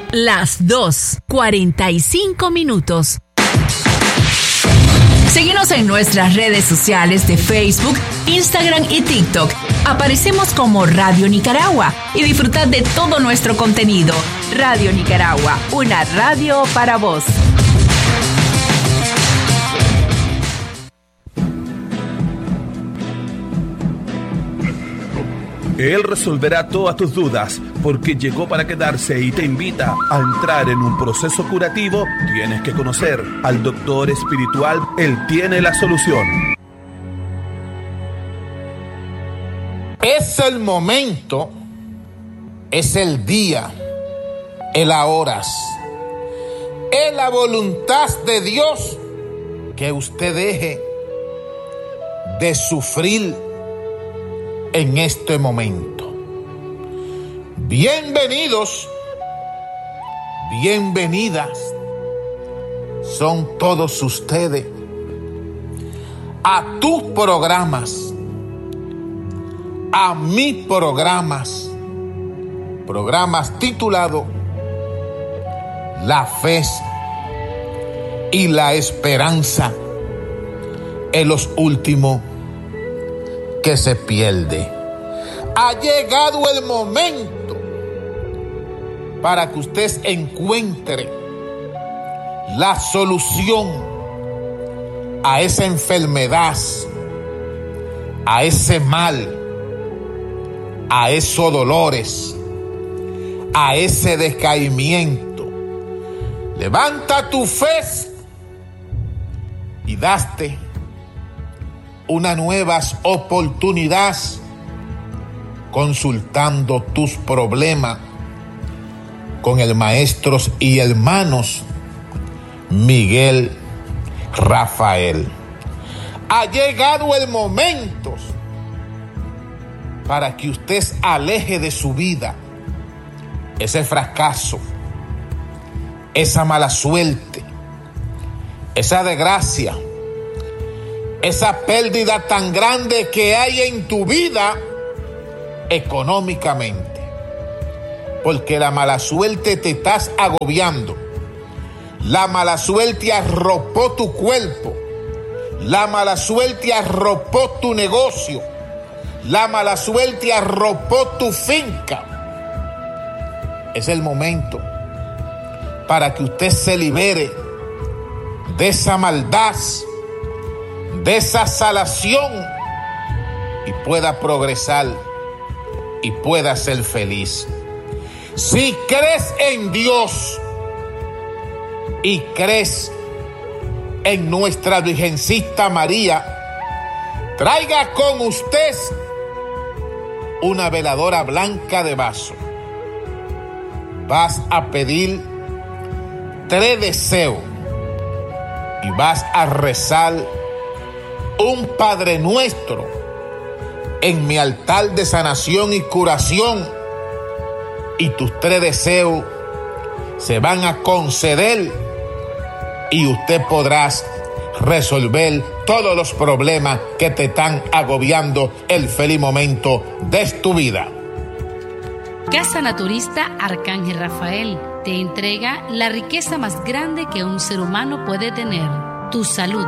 Las 2:45. Síguenos en nuestras redes sociales de Facebook, Instagram y TikTok. Aparecemos como Radio Nicaragua y disfrutad de todo nuestro contenido. Radio Nicaragua, una radio para vos. Él resolverá todas tus dudas porque llegó para quedarse y te invita a entrar en un proceso curativo. Tienes que conocer al doctor espiritual. Él tiene la solución. Es el momento, es el día, es la hora, es la voluntad de Dios que usted deje de sufrir en este momento. Bienvenidos, bienvenidas son todos ustedes a tus programas, a mis programas titulados La Fe y la Esperanza en los últimos que se pierde. Ha llegado el momento para que usted encuentre la solución a esa enfermedad, a ese mal, a esos dolores, a ese decaimiento. Levanta tu fe y daste una nueva oportunidad consultando tus problemas con el maestro y hermanos Miguel Rafael. Ha llegado el momento para que usted aleje de su vida ese fracaso, esa mala suerte, esa desgracia, esa pérdida tan grande que hay en tu vida económicamente, porque la mala suerte te estás agobiando, la mala suerte arropó tu cuerpo, la mala suerte arropó tu negocio, la mala suerte arropó tu finca. Es el momento para que usted se libere de esa maldad, de esa salación y pueda progresar y pueda ser feliz. Si crees en Dios y crees en nuestra Virgencita María, traiga con usted una veladora blanca de vaso. Vas a pedir 3 deseos y vas a rezar un Padre Nuestro en mi altar de sanación y curación, y tus 3 deseos se van a conceder y usted podrá resolver todos los problemas que te están agobiando el feliz momento de tu vida. Casa Naturista Arcángel Rafael te entrega la riqueza más grande que un ser humano puede tener: tu salud.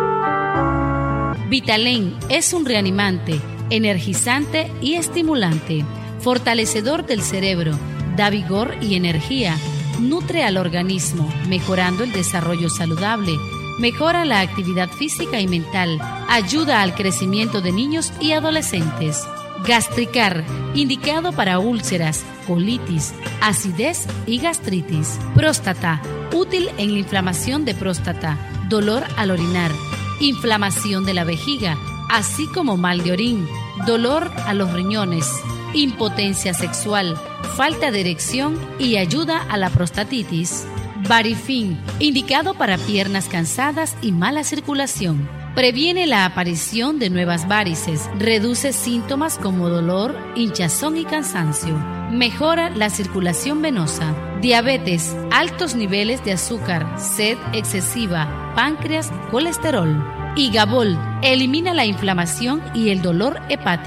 Vitalén es un reanimante, energizante y estimulante, fortalecedor del cerebro, da vigor y energía, nutre al organismo, mejorando el desarrollo saludable, mejora la actividad física y mental, ayuda al crecimiento de niños y adolescentes. Gastricar, indicado para úlceras, colitis, acidez y gastritis. Próstata, útil en la inflamación de próstata, dolor al orinar, inflamación de la vejiga, así como mal de orín, dolor a los riñones, impotencia sexual, falta de erección y ayuda a la prostatitis. Varifin, indicado para piernas cansadas y mala circulación. Previene la aparición de nuevas varices, reduce síntomas como dolor, hinchazón y cansancio. Mejora la circulación venosa. Diabetes, altos niveles de azúcar, sed excesiva, páncreas, colesterol. Igabol, elimina la inflamación y el dolor hepático.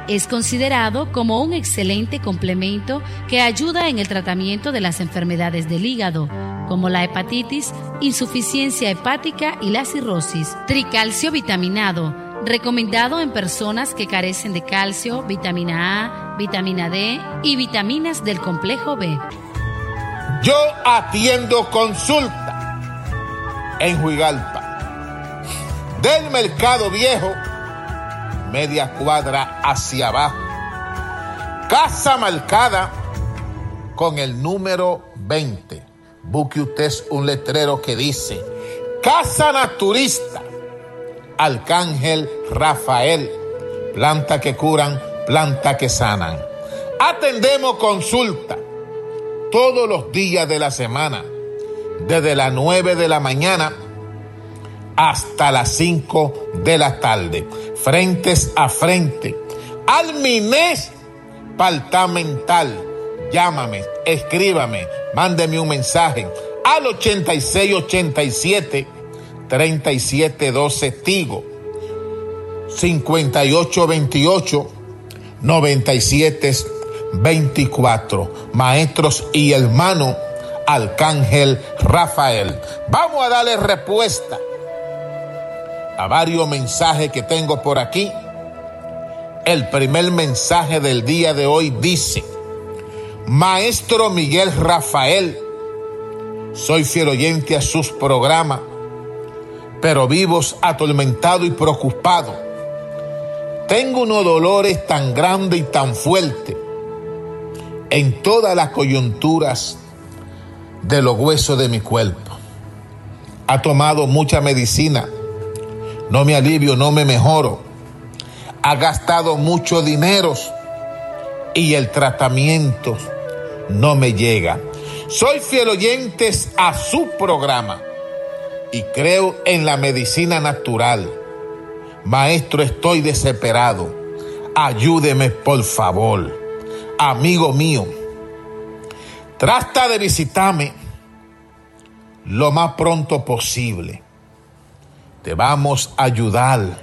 Es considerado como un excelente complemento que ayuda en el tratamiento de las enfermedades del hígado, como la hepatitis, insuficiencia hepática y la cirrosis. Tricalcio vitaminado, recomendado en personas que carecen de calcio, vitamina A, vitamina D y vitaminas del complejo B. Yo atiendo consulta en Juigalpa, del Mercado Viejo, media cuadra hacia abajo. Casa marcada con el número 20. Busque usted un letrero que dice Casa Naturista Arcángel Rafael. Planta que curan, planta que sanan. Atendemos consulta todos los días de la semana, desde las 9 de la mañana hasta las 5 de la tarde, frentes a frente, al MINES departamental. Llámame, escríbame, mándeme un mensaje al 8687-3712 Tigo, 5828-9724. Maestros y hermano Arcángel Rafael. Vamos a darle respuesta a varios mensajes que tengo por aquí. El primer mensaje del día de hoy dice: Maestro Miguel Rafael, soy fiel oyente a sus programas, pero vivo atormentado y preocupado. Tengo unos dolores tan grandes y tan fuertes en todas las coyunturas de los huesos de mi cuerpo. Ha tomado mucha medicina, no me alivio, no me mejoro. Ha gastado mucho dinero y el tratamiento no me llega. Soy fiel oyente a su programa y creo en la medicina natural. Maestro, estoy desesperado. Ayúdeme, por favor. Amigo mío, trata de visitarme lo más pronto posible. Te vamos a ayudar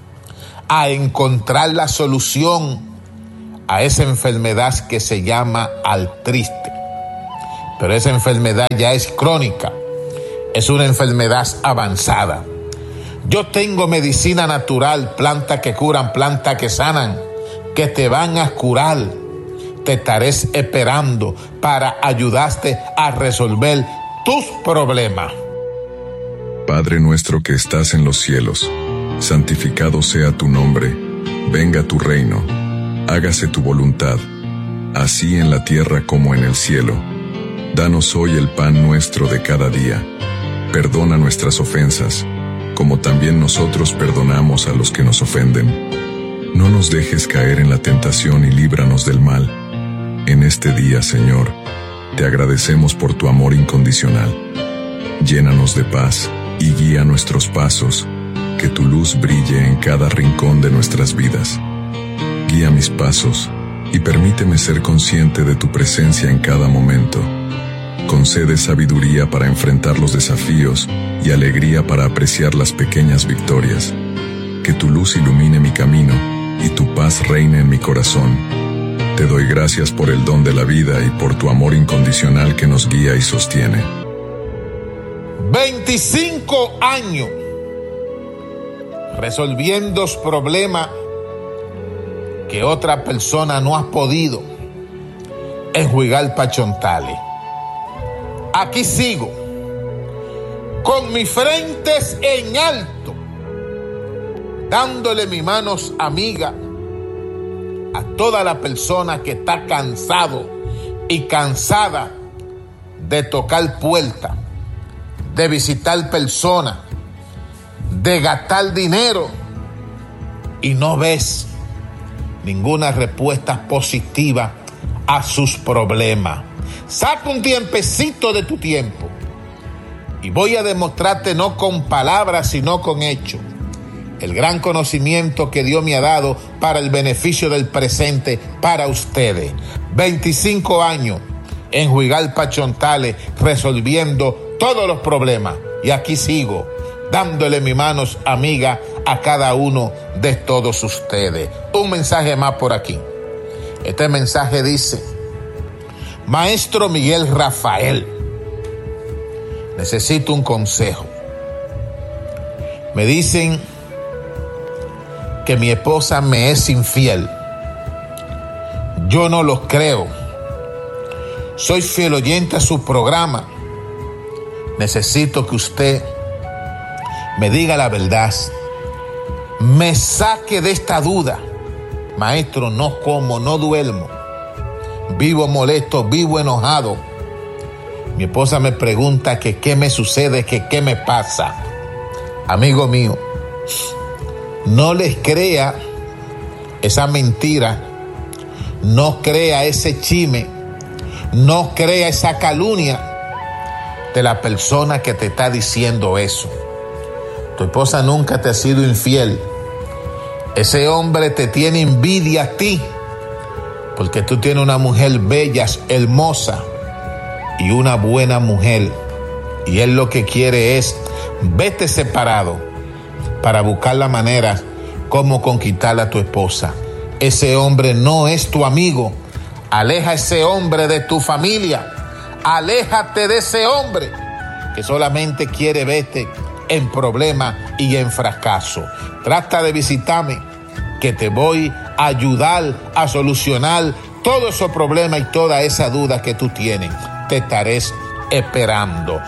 a encontrar la solución a esa enfermedad que se llama artritis. Pero esa enfermedad ya es crónica, es una enfermedad avanzada. Yo tengo medicina natural, plantas que curan, plantas que sanan, que te van a curar. Te estaré esperando para ayudarte a resolver tus problemas. Padre nuestro que estás en los cielos, santificado sea tu nombre, venga tu reino, hágase tu voluntad, así en la tierra como en el cielo. Danos hoy el pan nuestro de cada día. Perdona nuestras ofensas, como también nosotros perdonamos a los que nos ofenden. No nos dejes caer en la tentación y líbranos del mal. En este día, Señor, te agradecemos por tu amor incondicional. Llénanos de paz y guía nuestros pasos, que tu luz brille en cada rincón de nuestras vidas. Guía mis pasos y permíteme ser consciente de tu presencia en cada momento. Concede sabiduría para enfrentar los desafíos y alegría para apreciar las pequeñas victorias. Que tu luz ilumine mi camino y tu paz reine en mi corazón. Te doy gracias por el don de la vida y por tu amor incondicional que nos guía y sostiene. 25 años resolviendo problemas que otra persona no ha podido en Juigalpa, Chontales. Aquí sigo con mis frentes en alto, dándole mis manos amigas a toda la persona que está cansado y cansada de tocar puertas, de visitar personas, de gastar dinero y no ves ninguna respuesta positiva a sus problemas. Saca un tiempecito de tu tiempo y voy a demostrarte no con palabras sino con hechos el gran conocimiento que Dios me ha dado para el beneficio del presente para ustedes. 25 años en Juigalpa, Chontales, resolviendo todos los problemas. Y aquí sigo, dándole mis manos amigas a cada uno de todos ustedes. Un mensaje más por aquí. Este mensaje dice: Maestro Miguel Rafael, necesito un consejo. Me dicen que mi esposa me es infiel. Yo no lo creo. Soy fiel oyente a su programa. Necesito que usted me diga la verdad, me saque de esta duda. Maestro, no como, no duermo, vivo molesto, vivo enojado. Mi esposa me pregunta que qué me sucede, que qué me pasa. Amigo mío, no les crea esa mentira, no crea ese chisme, no crea esa calumnia de la persona que te está diciendo eso. Tu esposa nunca te ha sido infiel. Ese hombre te tiene envidia a ti porque tú tienes una mujer bella, hermosa y una buena mujer. Y él lo que quiere es vete separado para buscar la manera como conquistar a tu esposa. Ese hombre no es tu amigo. Aleja a ese hombre de tu familia. Aléjate de ese hombre que solamente quiere verte en problemas y en fracaso. Trata de visitarme, que te voy a ayudar a solucionar todos esos problemas y toda esa duda que tú tienes. Te estaré esperando.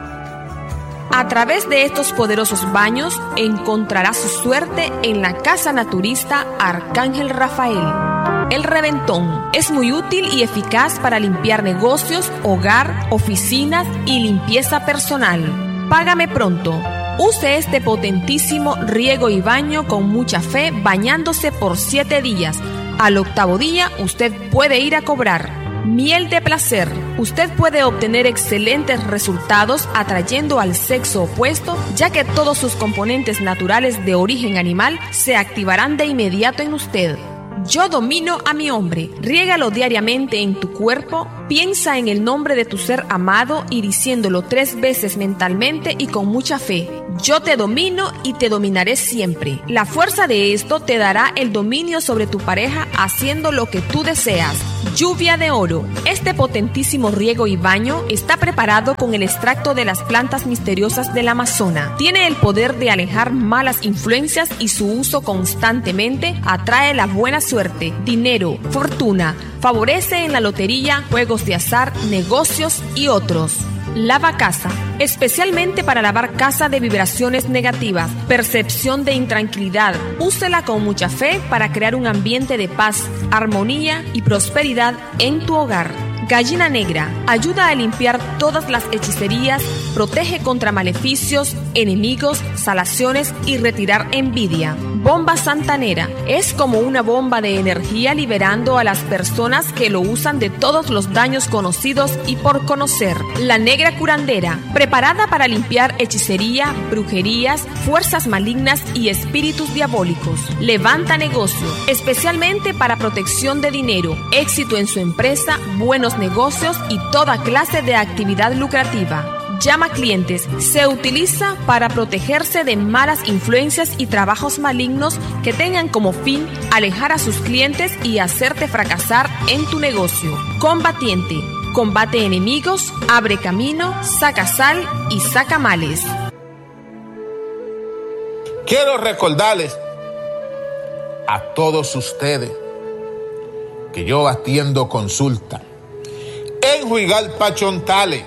A través de estos poderosos baños encontrará su suerte en la casa naturista Arcángel Rafael. El reventón es muy útil y eficaz para limpiar negocios, hogar, oficinas y limpieza personal. Págame pronto. Use este potentísimo riego y baño con mucha fe, bañándose por 7 días. Al 8º día, usted puede ir a cobrar. Miel de placer. Usted puede obtener excelentes resultados atrayendo al sexo opuesto, ya que todos sus componentes naturales de origen animal se activarán de inmediato en usted. Yo domino a mi hombre. Riégalo diariamente en tu cuerpo. Piensa en el nombre de tu ser amado y diciéndolo 3 veces mentalmente y con mucha fe. Yo te domino y te dominaré siempre. La fuerza de esto te dará el dominio sobre tu pareja haciendo lo que tú deseas. Lluvia de oro. Este potentísimo riego y baño está preparado con el extracto de las plantas misteriosas del Amazonas. Tiene el poder de alejar malas influencias y su uso constantemente atrae la buena suerte, dinero, fortuna. Favorece en la lotería, juegos de azar, negocios y otros. Lava casa, especialmente para lavar casa de vibraciones negativas, percepción de intranquilidad. Úsela con mucha fe para crear un ambiente de paz, armonía y prosperidad en tu hogar. Gallina negra, ayuda a limpiar todas las hechicerías, protege contra maleficios, enemigos, salaciones y retirar envidia. Bomba santanera, es como una bomba de energía liberando a las personas que lo usan de todos los daños conocidos y por conocer. La negra curandera, preparada para limpiar hechicería, brujerías, fuerzas malignas y espíritus diabólicos. Levanta negocio, especialmente para protección de dinero, éxito en su empresa, buenos negocios y toda clase de actividad lucrativa. Llama clientes, se utiliza para protegerse de malas influencias y trabajos malignos que tengan como fin alejar a sus clientes y hacerte fracasar en tu negocio. Combatiente, combate enemigos, abre camino, saca sal y saca males. Quiero recordarles a todos ustedes que yo atiendo consulta en Juigalpa, Chontales,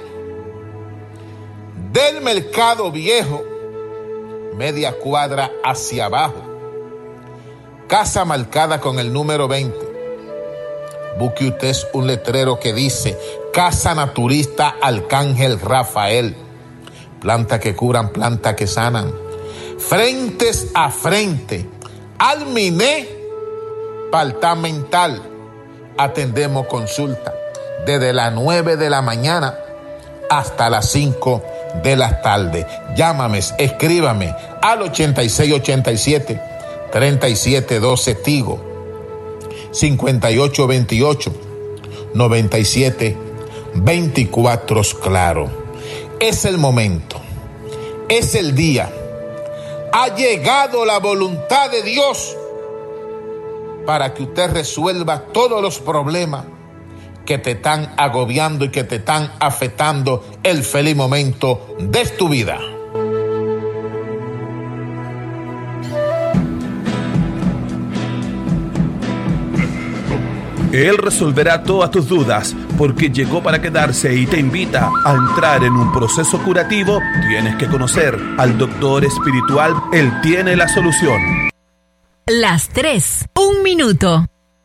del Mercado Viejo, media cuadra hacia abajo, casa marcada con el número 20. Busque usted un letrero que dice Casa Naturista Arcángel Rafael. Plantas que curan, plantas que sanan. Frentes a frente, al Miné Departamental. Atendemos consulta desde las 9 de la mañana hasta las 5 de la tarde. Llámame, escríbame al 8687-3712 Tigo, 5828-9724 Claro. Es el momento, es el día ha llegado la voluntad de Dios para que usted resuelva todos los problemas que te están agobiando y que te están afectando el feliz momento de tu vida. Él resolverá todas tus dudas porque llegó para quedarse y te invita a entrar en un proceso curativo. Tienes que conocer al doctor espiritual. Él tiene la solución. Las 3, 1 minuto.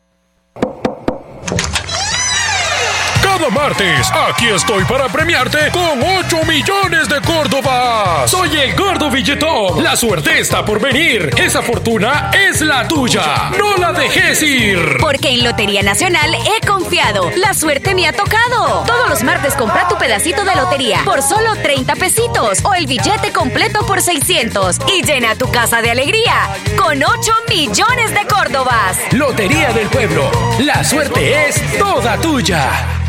Cada martes, aquí estoy para premiarte con 8 millones de Córdobas. Soy el Gordo Billetón. La suerte está por venir. Esa fortuna es la tuya. No la dejes ir. Porque en Lotería Nacional he confiado. La suerte me ha tocado. Todos los martes compra tu pedacito de lotería por solo 30 pesitos o el billete completo por 600 y llena tu casa de alegría con 8 millones de Córdobas. Lotería del Pueblo. La suerte es toda tuya.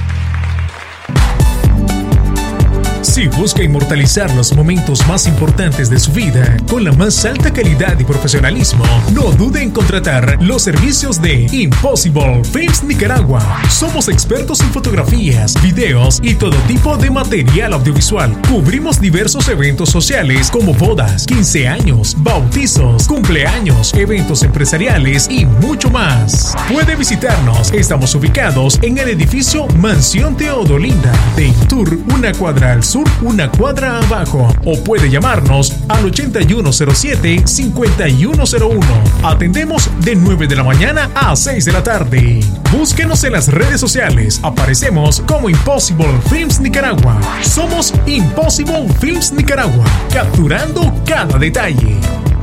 Si busca inmortalizar los momentos más importantes de su vida con la más alta calidad y profesionalismo, no dude en contratar los servicios de Impossible Films Nicaragua. Somos expertos en fotografías, videos y todo tipo de material audiovisual. Cubrimos diversos eventos sociales como bodas, 15 años, bautizos, cumpleaños, eventos empresariales y mucho más. Puede visitarnos. Estamos ubicados en el edificio Mansión Teodolinda de Intur, una cuadra al sur, una cuadra abajo, o puede llamarnos al 8107-5101. Atendemos de 9 de la mañana a 6 de la tarde. Búsquenos en las redes sociales. Aparecemos como Impossible Films Nicaragua. Somos Impossible Films Nicaragua, capturando cada detalle.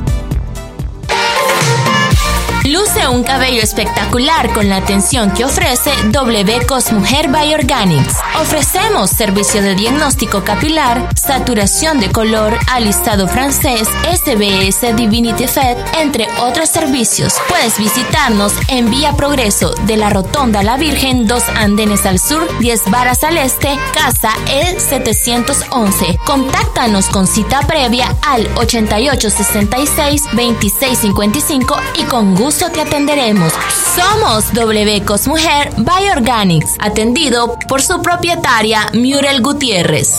Luce un cabello espectacular con la atención que ofrece W Cosmujer by Organics. Ofrecemos servicio de diagnóstico capilar, saturación de color, alistado francés, SBS Divinity Fed, entre otros servicios. Puedes visitarnos en Vía Progreso de la Rotonda La Virgen, 2 andenes al sur, 10 varas al este, casa E711. Contáctanos con cita previa al 8866-2655 y con gusto te atenderemos. Somos W Cosmujer by Organics, atendido por su propietaria Muriel Gutiérrez.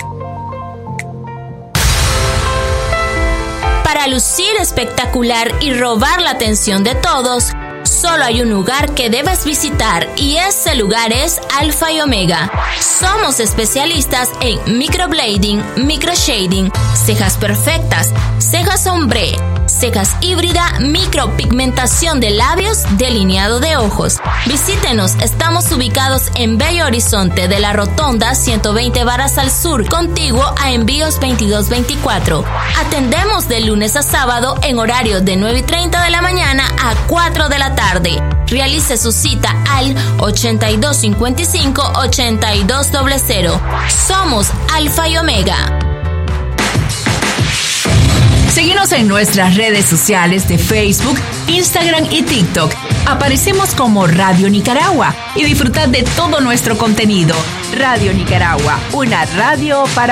Para lucir espectacular y robar la atención de todos, solo hay un lugar que debes visitar y ese lugar es Alfa y Omega. Somos especialistas en microblading, microshading, cejas perfectas, cejas ombre, cejas híbrida, micropigmentación de labios, delineado de ojos. Visítenos, estamos ubicados en Bello Horizonte de la Rotonda 120 varas al sur, contiguo a Envíos 2224. Atendemos de lunes a sábado en horario de 9:30 de la mañana a 4 de la tarde. Realice su cita al 8255-8200. Somos Alfa y Omega. Síguenos en nuestras redes sociales de Facebook, Instagram y TikTok. Aparecemos como Radio Nicaragua y disfrutad de todo nuestro contenido. Radio Nicaragua, una radio para